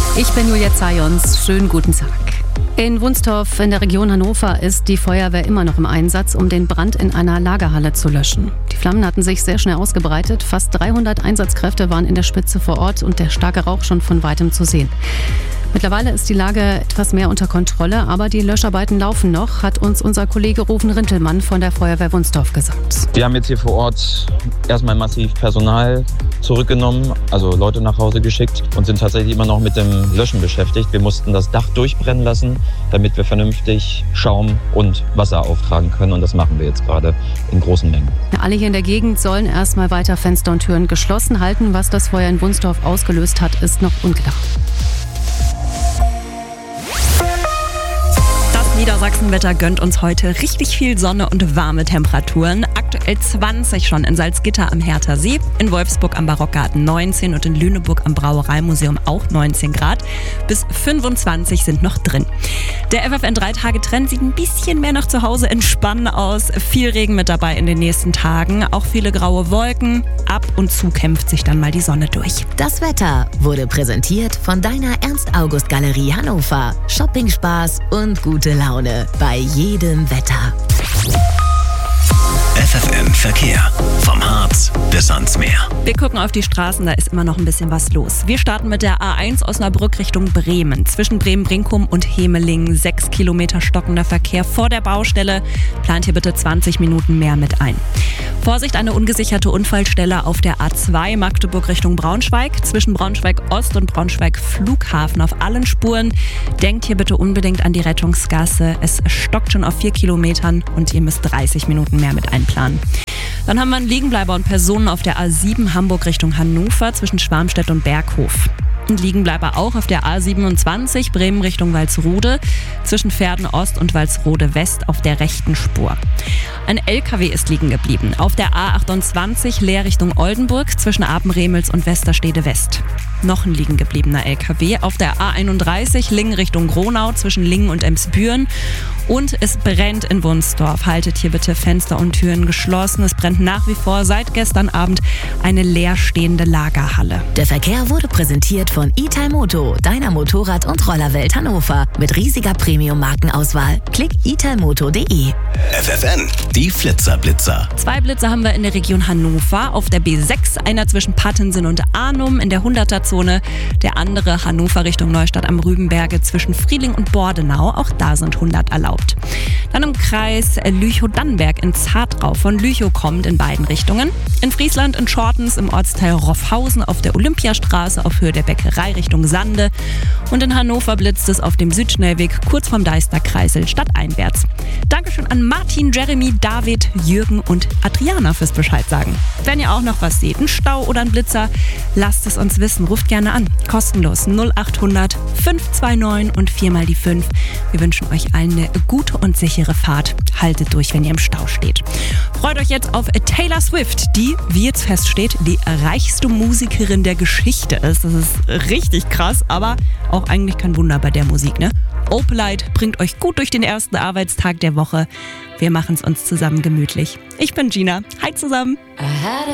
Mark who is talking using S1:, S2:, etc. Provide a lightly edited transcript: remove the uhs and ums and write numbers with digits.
S1: Ich bin Julia Zajons. Schönen guten Tag. In Wunstorf in der Region Hannover ist die Feuerwehr immer noch im Einsatz, um den Brand in einer Lagerhalle zu löschen. Die Flammen hatten sich sehr schnell ausgebreitet. Fast 300 Einsatzkräfte waren in der Spitze vor Ort und der starke Rauch schon von weitem zu sehen. Mittlerweile ist die Lage etwas mehr unter Kontrolle, aber die Löscharbeiten laufen noch, hat uns unser Kollege Rufen Rintelmann von der Feuerwehr Wunstorf gesagt.
S2: Wir haben jetzt hier vor Ort erstmal massiv Personal zurückgenommen, also Leute nach Hause geschickt und sind tatsächlich immer noch mit dem Löschen beschäftigt. Wir mussten das Dach durchbrennen lassen, damit wir vernünftig Schaum und Wasser auftragen können, und das machen wir jetzt gerade in großen Mengen.
S1: Alle hier in der Gegend sollen erstmal weiter Fenster und Türen geschlossen halten. Was das Feuer in Wunstorf ausgelöst hat, ist noch unklar.
S3: Niedersachsenwetter gönnt uns heute richtig viel Sonne und warme Temperaturen. Aktuell 20 schon in Salzgitter am Hertha See, in Wolfsburg am Barockgarten 19 und in Lüneburg am Brauereimuseum auch 19 Grad. Bis 25 sind noch drin. Der FFN 3-Tage-Trend sieht ein bisschen mehr nach zu Hause entspannen aus. Viel Regen mit dabei in den nächsten Tagen, auch viele graue Wolken. Ab und zu kämpft sich dann mal die Sonne durch.
S4: Das Wetter wurde präsentiert von deiner Ernst-August-Galerie Hannover. Shopping-Spaß und gute Laune bei jedem Wetter.
S5: FFN Verkehr. Vom Harz bis ans Meer.
S3: Wir gucken auf die Straßen, da ist immer noch ein bisschen was los. Wir starten mit der A1 Osnabrück Richtung Bremen. Zwischen Bremen-Brinkum und Hemeling 6 Kilometer stockender Verkehr vor der Baustelle. Plant hier bitte 20 Minuten mehr mit ein. Vorsicht, eine ungesicherte Unfallstelle auf der A2 Magdeburg Richtung Braunschweig. Zwischen Braunschweig Ost und Braunschweig Flughafen auf allen Spuren. Denkt hier bitte unbedingt an die Rettungsgasse. Es stockt schon auf 4 Kilometern und ihr müsst 30 Minuten mehr mit einplanen. Dann haben wir einen Liegenbleiber und Personen auf der A7 Hamburg Richtung Hannover zwischen Schwarmstedt und Berghof. Ein Liegenbleiber auch auf der A27 Bremen Richtung Walsrode zwischen Verden Ost und Walsrode West auf der rechten Spur. Ein LKW ist liegen geblieben auf der A28 Leer Richtung Oldenburg zwischen Apenremels und Westerstede West. Noch ein liegen gebliebener LKW auf der A31 Lingen Richtung Gronau zwischen Lingen und Emsbüren. Und es brennt in Wunstorf. Haltet hier bitte Fenster und Türen geschlossen. Es brennt nach wie vor seit gestern Abend eine leerstehende Lagerhalle.
S4: Der Verkehr wurde präsentiert von Italmoto, deiner Motorrad- und Rollerwelt Hannover. Mit riesiger Premium-Markenauswahl. Klick italmoto.de.
S5: FFN, die Flitzer-Blitzer.
S3: 2 Blitzer haben wir in der Region Hannover. Auf der B6, einer zwischen Pattensen und Arnum in der 100er-Zone. Der andere Hannover Richtung Neustadt am Rübenberge zwischen Frieling und Bordenau. Auch da sind 100 erlaubt. Dann im Kreis Lüchow-Dannenberg in Zartrau. Von Lüchow kommt in beiden Richtungen. In Friesland in Schortens im Ortsteil Roffhausen auf der Olympiastraße auf Höhe der Bäckerei Richtung Sande. Und in Hannover blitzt es auf dem Südschnellweg kurz vom Deister-Kreisel stadteinwärts. Dankeschön an Martin, Jeremy, David, Jürgen und Adriana fürs Bescheid sagen. Wenn ihr auch noch was seht, einen Stau oder einen Blitzer, lasst es uns wissen. Ruft gerne an. Kostenlos 0800 529 und 4 mal die 5. Wir wünschen euch allen eine gute und sichere Fahrt. Haltet durch, wenn ihr im Stau steht. Freut euch jetzt auf Taylor Swift, die, wie jetzt feststeht, die reichste Musikerin der Geschichte ist. Das ist richtig krass, aber auch eigentlich kein Wunder bei der Musik, ne? Opelite bringt euch gut durch den ersten Arbeitstag der Woche. Wir machen es uns zusammen gemütlich. Ich bin Gina. Hi zusammen.